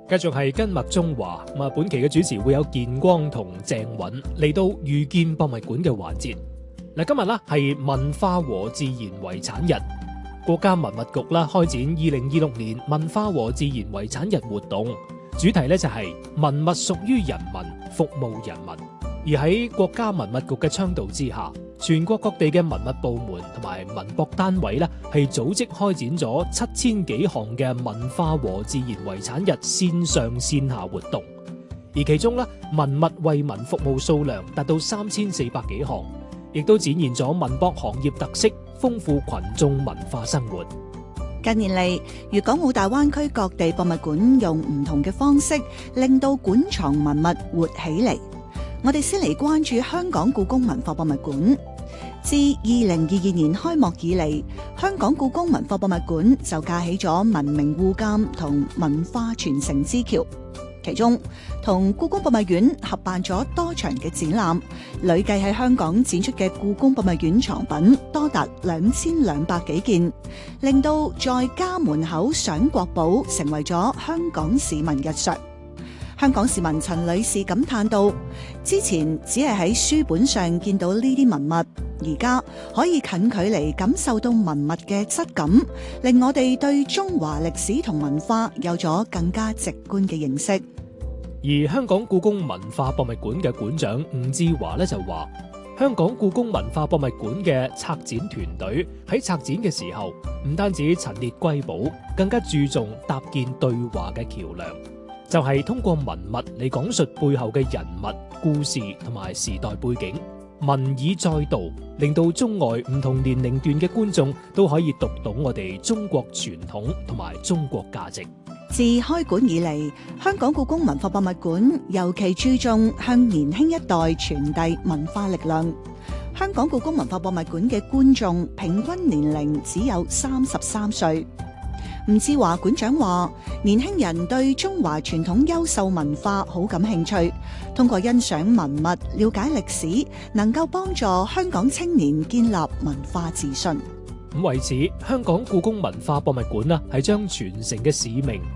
繼續係跟脈中華，本期嘅主持會有建光同鄭允嚟到遇見博物館嘅環節。今日啦係文化和自然遺產日，國家文物局啦開展2026年文化和自然遺產日活動，主題呢就係文物屬於人民，服務人民。而喺國家文物局嘅倡導之下，全國各地嘅文物部門同埋文博單位呢係組織開展咗7000幾項嘅文化和自然遺產日線上線下活動，而其中呢文物為民服務數量達到3400幾項，亦都展現咗文博行業特色，豐富群眾文化生活。 近年嚟，粵港澳大灣區各地博物館用唔同嘅方式，令到館藏文物活起嚟。我哋先嚟關注香港故宮文化博物館。自2022年開幕以嚟，香港故宮文化博物館就架起咗文明互鑒同文化傳承之橋。其中，同故宮博物院合辦咗多場嘅展覽，累計喺香港展出嘅故宮博物院藏品多達2200幾件，令到在家門口賞國寶成為咗香港市民日常。香港市民陳女士感嘆到，之前只係喺書本上見到呢啲文物，而家可以近距離感受到文物嘅質感，令我哋對中華歷史同文化有咗更加直觀嘅認識。 而香港故宮文化博物館嘅館長吳志華咧就話，香港故宮文化博物館嘅策展團隊喺策展嘅時候，唔單止陳列瑰寶，更加注重搭建對話嘅橋梁。就係通過文物嚟講述背後嘅人物、故事同埋時代背景，文以載道，令到中外唔同年齡段嘅觀眾都可以讀懂我哋中國傳統同埋中國價值。 自開館以嚟，香港故宮文化博物館尤其注重向年輕一代傳遞文化力量。香港故宮文化博物館嘅觀眾平均年齡只有33歲。吳志華館長話，年輕人對中華傳統優秀文化好感興趣，通過欣賞文物、了解歷史，能夠幫助香港青年建立文化自信。 為此，香港故宮文化博物館係將傳承嘅使命